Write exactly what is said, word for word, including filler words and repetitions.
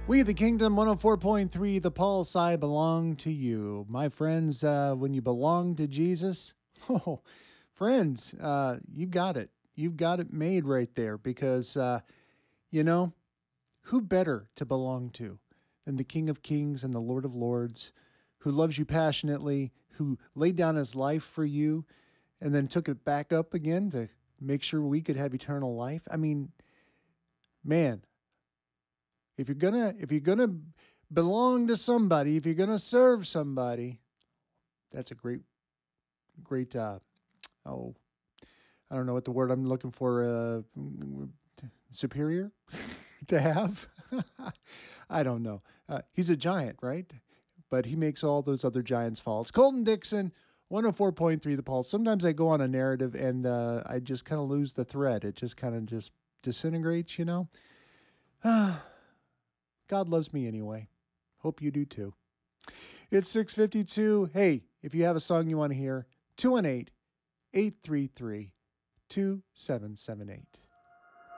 We the Kingdom one oh four point three, the Pulse, I belong to you. My friends, uh, when you belong to Jesus, oh, friends, uh, you got it. You've got it made right there because, uh, you know, who better to belong to than the King of Kings and the Lord of Lords, who loves you passionately, who laid down his life for you and then took it back up again to make sure we could have eternal life? I mean, man, if you're gonna if you're gonna belong to somebody, if you're gonna serve somebody, that's a great great uh oh I don't know what the word I'm looking for, uh superior to have. I don't know. Uh, he's a giant, right? But he makes all those other giants fall. It's Colton Dixon, one oh four point three The Pulse. Sometimes I go on a narrative and uh, I just kind of lose the thread. It just kind of just disintegrates, you know? God loves me anyway. Hope you do too. It's six fifty-two. Hey, if you have a song you want to hear, two one eight, eight three three, two seven seven eight.